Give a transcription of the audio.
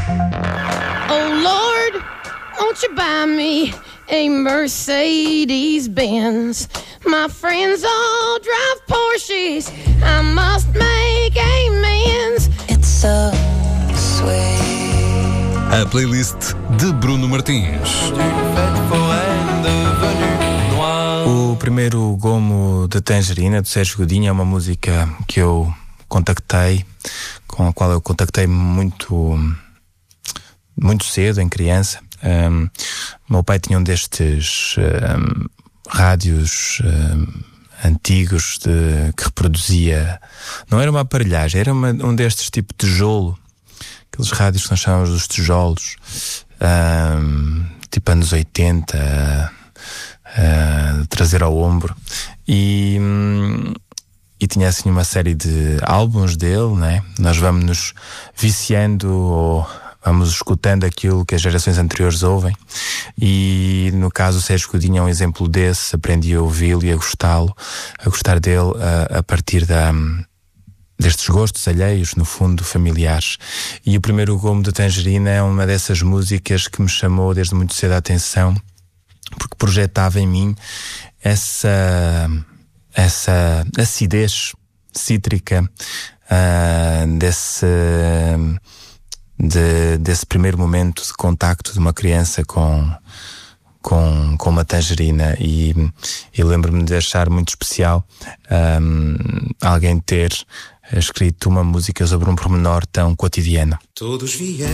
Oh Lord, won't you buy me a Mercedes-Benz? My friends all drive Porsches, I must make amends. It's so sweet. A playlist de Bruno Martins. O primeiro gomo de Tangerina, de Sérgio Godinho, é uma música que eu contactei, com a qual eu contactei muito cedo, em criança. Meu pai tinha um destes rádios antigos que reproduzia, não era uma aparelhagem, era um destes tipo tijolo, aqueles rádios que nós chamamos dos tijolos, tipo anos 80, trazer ao ombro, e tinha assim uma série de álbuns dele, né? Nós vamos nos viciando ou vamos escutando aquilo que as gerações anteriores ouvem, e no caso o Sérgio Godinho é um exemplo desse. Aprendi a ouvi-lo e a gostar dele a partir destes gostos alheios, no fundo familiares. E o primeiro gomo de Tangerina é uma dessas músicas que me chamou desde muito cedo a atenção, porque projetava em mim essa acidez cítrica desse primeiro momento de contacto de uma criança com uma tangerina, e lembro-me de achar muito especial alguém ter escrito uma música sobre um pormenor tão cotidiano. Todos vieram